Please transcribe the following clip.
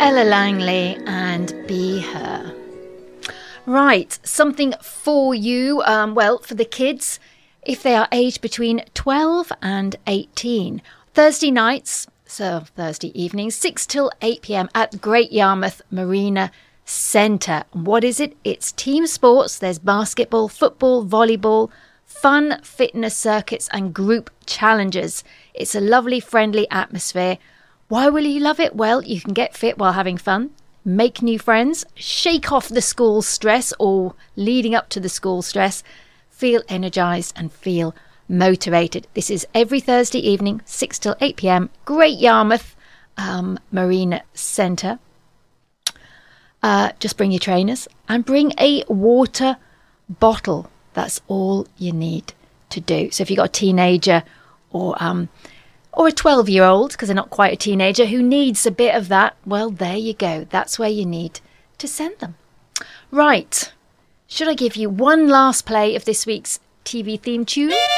Ella Langley and Be Her. Right, something for you, for the kids, if they are aged between 12 and 18. Thursday nights, so Thursday evenings, 6 till 8 p.m. at Great Yarmouth Marina Centre. What is it? It's team sports. There's basketball, football, volleyball, fun fitness circuits and group challenges. It's a lovely, friendly atmosphere. Why will you love it? Well, you can get fit while having fun, make new friends, shake off the school stress or leading up to the school stress, feel energised and feel motivated. This is every Thursday evening, 6 till 8 p.m, Great Yarmouth Marina Centre. Just bring your trainers and bring a water bottle. That's all you need to do. So if you've got a teenager or a 12-year-old, because they're not quite a teenager, who needs a bit of that, well, there you go. That's where you need to send them. Right. Should I give you one last play of this week's TV theme tune?